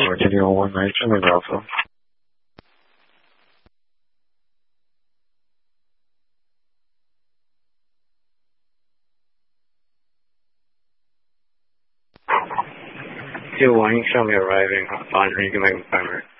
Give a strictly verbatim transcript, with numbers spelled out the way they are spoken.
Continue on one nine, German Alpha. Two one, show me arriving on Regan Primary.